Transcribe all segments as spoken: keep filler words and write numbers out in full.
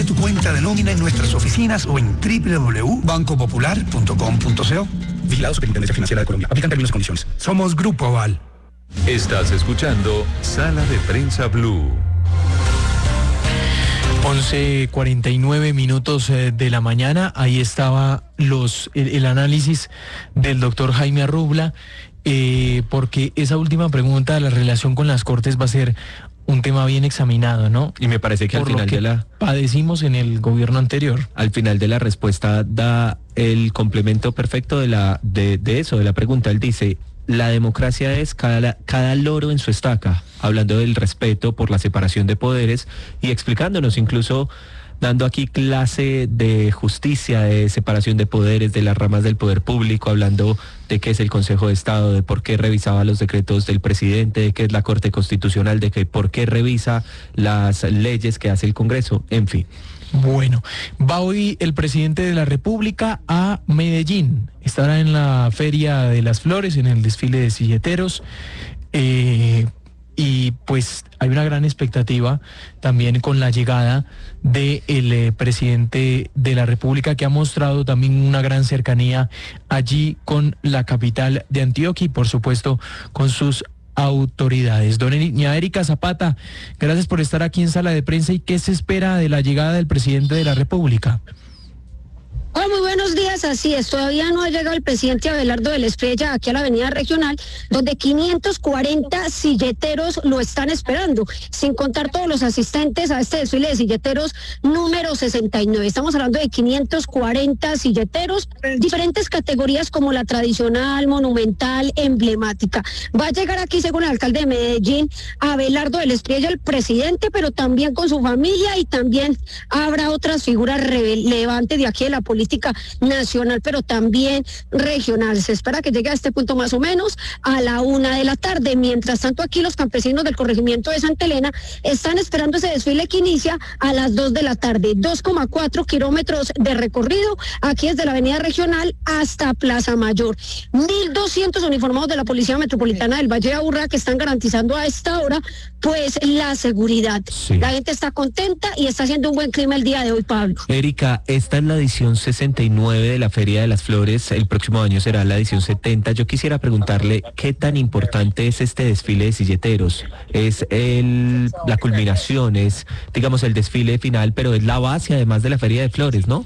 Abre tu cuenta de nómina en nuestras oficinas o en doble u doble u doble u punto banco popular punto com punto co. Vigilado Superintendencia Financiera de Colombia. Aplican términos y condiciones. Somos Grupo Aval. Estás escuchando Sala de Prensa Blue. once cuarenta y nueve minutos de la mañana. Ahí estaba los el, el análisis del doctor Jaime Arrubla, eh, porque esa última pregunta, la relación con las Cortes, va a ser un tema bien examinado, ¿no? Y me parece que Por al final lo que de la... padecimos en el gobierno anterior. Al final de la respuesta da el complemento perfecto de la de, de eso, de la pregunta. Él dice, la democracia es cada, cada loro en su estaca, hablando del respeto por la separación de poderes y explicándonos, incluso dando aquí clase de justicia, de separación de poderes, de las ramas del poder público, hablando de qué es el Consejo de Estado, de por qué revisaba los decretos del presidente, de qué es la Corte Constitucional, de que por qué revisa las leyes que hace el Congreso, en fin. Bueno, va hoy el presidente de la República a Medellín. Estará en la Feria de las Flores, en el desfile de silleteros. Eh, y pues hay una gran expectativa también con la llegada del eh, presidente de la República, que ha mostrado también una gran cercanía allí con la capital de Antioquia y por supuesto con sus autoridades. Doña Erika Zapata, gracias por estar aquí en Sala de Prensa. ¿Y qué se espera de la llegada del presidente de la República? Oh, muy buenos días, así es, todavía no ha llegado el presidente Abelardo de la Espriella aquí a la avenida regional, donde quinientos cuarenta silleteros lo están esperando, sin contar todos los asistentes a este desfile de silleteros número sesenta y nueve. Estamos hablando de quinientos cuarenta silleteros, diferentes categorías como la tradicional, monumental, emblemática. Va a llegar aquí, según el alcalde de Medellín, Abelardo de la Espriella, el presidente, pero también con su familia, y también habrá otras figuras relevantes de aquí de la política nacional, pero también regional. Se espera que llegue a este punto más o menos a la una de la tarde. Mientras tanto, aquí los campesinos del corregimiento de Santa Elena están esperando ese desfile que inicia a las dos de la tarde. dos coma cuatro kilómetros de recorrido, aquí desde la avenida regional hasta Plaza Mayor. mil doscientos uniformados de la Policía Metropolitana del Valle de Aburrá que están garantizando a esta hora pues la seguridad. Sí. La gente está contenta y está haciendo un buen clima el día de hoy, Pablo. Erika, esta es la edición sesenta y nueve de la Feria de las Flores, el próximo año será la edición setenta. Yo quisiera preguntarle qué tan importante es este desfile de silleteros. Es el, la culminación, es digamos el desfile final, pero es la base además de la Feria de Flores, ¿no?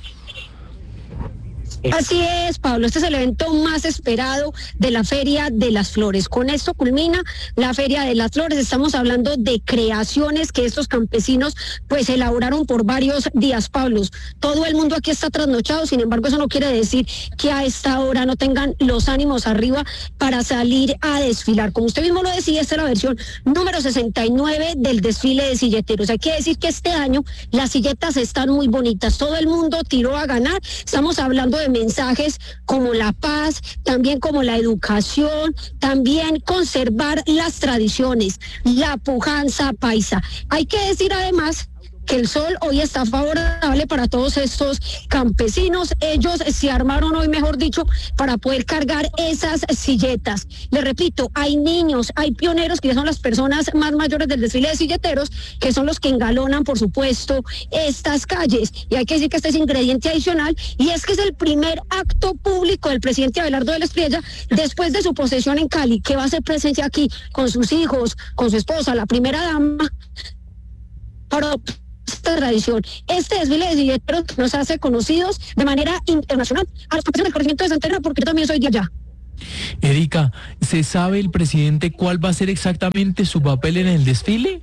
Así es, Pablo, este es el evento más esperado de la Feria de las Flores. Con esto culmina la Feria de las Flores. Estamos hablando de creaciones que estos campesinos pues elaboraron por varios días, Pablo. Todo el mundo aquí está trasnochado, sin embargo eso no quiere decir que a esta hora no tengan los ánimos arriba para salir a desfilar. Como usted mismo lo decía, esta es la versión número sesenta y nueve del desfile de silleteros. Hay que decir que este año las silletas están muy bonitas, todo el mundo tiró a ganar. Estamos hablando de mensajes como la paz, también como la educación, también conservar las tradiciones, la pujanza paisa. Hay que decir además que el sol hoy está favorable para todos estos campesinos. Ellos se armaron hoy, mejor dicho, para poder cargar esas silletas. Les repito, hay niños, hay pioneros, que ya son las personas más mayores del desfile de silleteros, que son los que engalonan, por supuesto, estas calles. Y hay que decir que este es ingrediente adicional, y es que es el primer acto público del presidente Abelardo de la Espriella después de su posesión en Cali, que va a hacer presencia aquí con sus hijos, con su esposa, la primera dama, para esta tradición. Este desfile de silleteros nos hace conocidos de manera internacional a los campesinos del corregimiento de Santa Elena, porque yo también soy de allá. Erika, ¿se sabe el presidente cuál va a ser exactamente su papel en el desfile?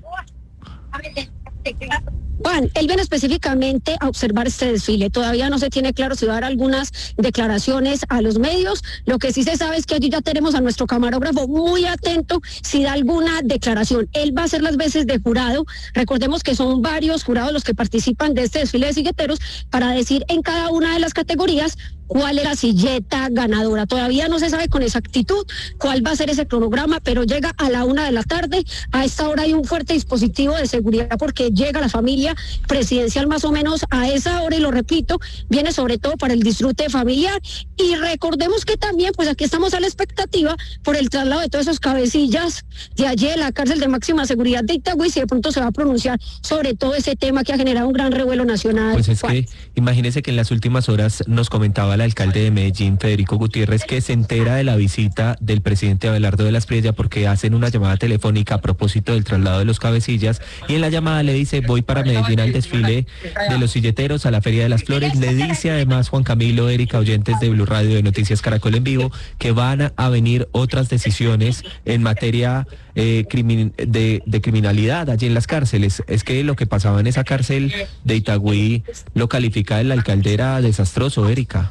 Juan, él viene específicamente a observar este desfile. Todavía no se tiene claro si va a dar algunas declaraciones a los medios. Lo que sí se sabe es que allí ya tenemos a nuestro camarógrafo muy atento si da alguna declaración. Él va a hacer las veces de jurado. Recordemos que son varios jurados los que participan de este desfile de silleteros para decir en cada una de las categorías cuál es la silleta ganadora. Todavía no se sabe con exactitud cuál va a ser ese cronograma, pero llega a la una de la tarde. A esta hora hay un fuerte dispositivo de seguridad porque llega la familia presidencial más o menos a esa hora, y lo repito, viene sobre todo para el disfrute familiar. Y recordemos que también, pues aquí estamos a la expectativa por el traslado de todos esos cabecillas de allí de la cárcel de máxima seguridad de Itagüí, si de pronto se va a pronunciar sobre todo ese tema que ha generado un gran revuelo nacional. Pues es que imagínese que en las últimas horas nos comentaba el alcalde de Medellín, Federico Gutiérrez, que se entera de la visita del presidente Abelardo de la Espriella porque hacen una llamada telefónica a propósito del traslado de los cabecillas, y en la llamada le dice: voy para Medellín al desfile de los silleteros, a la Feria de las Flores. Le dice además Juan Camilo, Erika, oyentes de Blue Radio, de Noticias Caracol en Vivo, que van a venir otras decisiones en materia eh, crimin de, de criminalidad allí en las cárceles. Es que lo que pasaba en esa cárcel de Itagüí lo califica el alcalde era desastroso, Erika.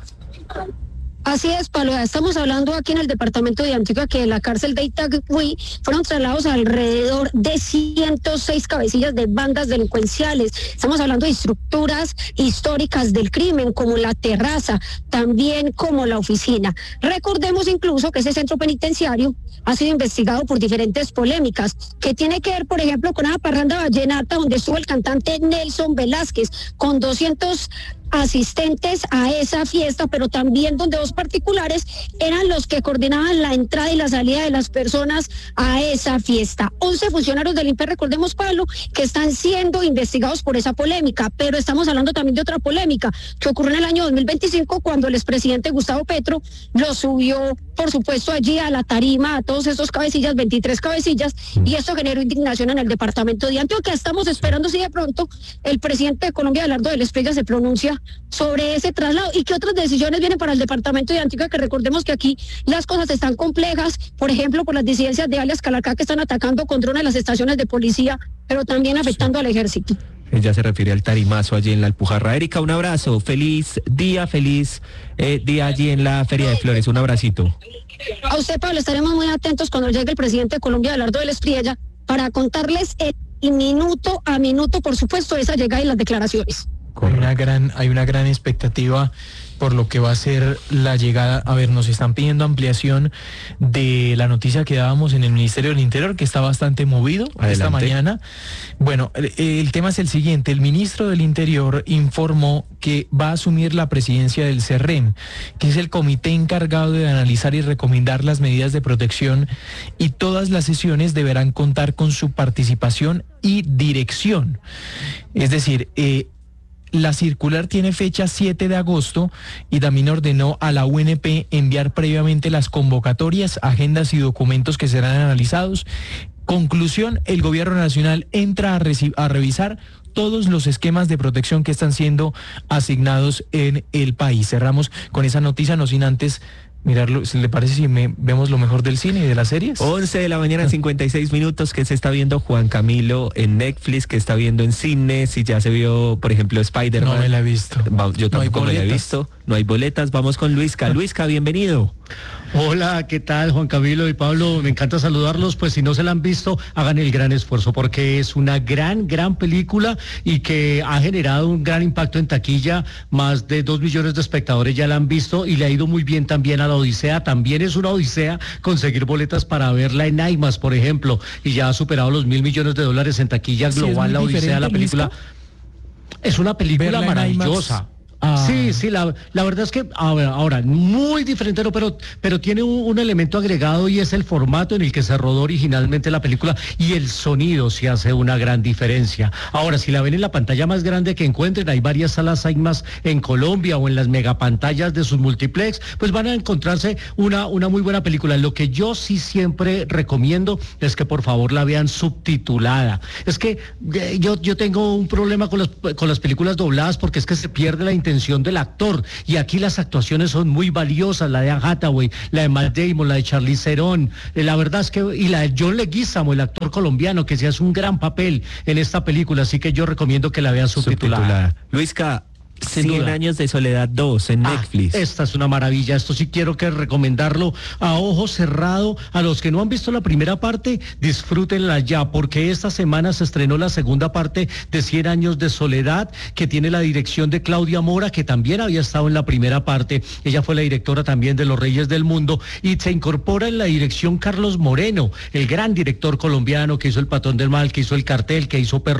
Así es, Pablo. Estamos hablando aquí en el departamento de Antioquia que en la cárcel de Itagüí fueron trasladados alrededor de ciento seis cabecillas de bandas delincuenciales. Estamos hablando de estructuras históricas del crimen, como la terraza, también como la oficina. Recordemos incluso que ese centro penitenciario ha sido investigado por diferentes polémicas, que tiene que ver, por ejemplo, con una parranda vallenata donde estuvo el cantante Nelson Velázquez, con doscientos asistentes a esa fiesta, pero también donde dos particulares eran los que coordinaban la entrada y la salida de las personas a esa fiesta. once funcionarios del I N P E, recordemos, Pablo, que están siendo investigados por esa polémica, pero estamos hablando también de otra polémica que ocurrió en el año dos mil veinticinco, cuando el expresidente Gustavo Petro lo subió, por supuesto, allí a la tarima, a todos esos cabecillas, veintitrés cabecillas, y esto generó indignación en el departamento de Antioquia. Estamos esperando si de pronto el presidente de Colombia, Abelardo de la Espriella, se pronuncia sobre ese traslado y qué otras decisiones vienen para el departamento de Antioquia, que recordemos que aquí las cosas están complejas, por ejemplo, por las disidencias de alias Calarcá, que están atacando con drones las estaciones de policía, pero también afectando sí. al ejército. Ella se refiere al tarimazo allí en la Alpujarra. Erika, un abrazo, feliz día, feliz eh, día allí en la Feria de Flores, un abracito. A usted, Pablo, estaremos muy atentos cuando llegue el presidente de Colombia, Abelardo de la Espriella, para contarles el minuto a minuto, por supuesto, esa llegada y las declaraciones. Hay una gran, hay una gran expectativa por lo que va a ser la llegada. A ver, nos están pidiendo ampliación de la noticia que dábamos en el Ministerio del Interior, que está bastante movido. Adelante. Esta mañana. Bueno, el, el tema es el siguiente. El ministro del Interior informó que va a asumir la presidencia del CERREM, que es el comité encargado de analizar y recomendar las medidas de protección, y todas las sesiones deberán contar con su participación y dirección. Es decir, eh, la circular tiene fecha siete de agosto y también ordenó a la U N P enviar previamente las convocatorias, agendas y documentos que serán analizados. Conclusión: el gobierno nacional entra a, a revisar todos los esquemas de protección que están siendo asignados en el país. Cerramos con esa noticia, no sin antes mirarlo. ¿Le parece si me, vemos lo mejor del cine y de las series? once de la mañana, cincuenta y seis minutos, que se está viendo Juan Camilo en Netflix, que está viendo en cine, si ya se vio, por ejemplo, Spider-Man. No me la he visto. Yo tampoco no me la he visto. No hay boletas. Vamos con Luisca. Luisca, bienvenido. Hola, ¿qué tal, Juan Camilo y Pablo? Me encanta saludarlos. Pues si no se la han visto, hagan el gran esfuerzo, porque es una gran, gran película y que ha generado un gran impacto en taquilla. Más de dos millones de espectadores ya la han visto y le ha ido muy bien también a la Odisea. También es una odisea conseguir boletas para verla en IMAX, por ejemplo, y ya ha superado los mil millones de dólares en taquilla global. Sí, la Odisea, la película. Es una película maravillosa. Ah. Sí, sí, la, la verdad es que ahora, ahora muy diferente, pero, pero tiene un, un elemento agregado, y es el formato en el que se rodó originalmente la película, y el sonido sí hace una gran diferencia. Ahora, si la ven en la pantalla más grande que encuentren, hay varias salas IMAX en Colombia, o en las megapantallas de sus multiplex, pues van a encontrarse una, una muy buena película. Lo que yo sí siempre recomiendo es que por favor la vean subtitulada. Es que eh, yo, yo tengo un problema con las, con las películas dobladas, porque es que se pierde la intención del actor, y aquí las actuaciones son muy valiosas, la de Anne Hathaway, la de Matt Damon, la de Charlize Theron, eh, la verdad es que, y la de John Leguizamo, el actor colombiano, que se hace un gran papel en esta película, así que yo recomiendo que la vean subtitulada. subtitulada. Luisca, Sin Cien duda. años de soledad dos en Ah, Netflix. esta es una maravilla, esto sí quiero que recomendarlo a ojo cerrado. A los que no han visto la primera parte, disfrútenla ya, porque esta semana se estrenó la segunda parte de Cien años de soledad, que tiene la dirección de Claudia Mora, que también había estado en la primera parte. Ella fue la directora también de Los Reyes del Mundo, y se incorpora en la dirección Carlos Moreno, el gran director colombiano que hizo El Patrón del Mal, que hizo El Cartel, que hizo Perro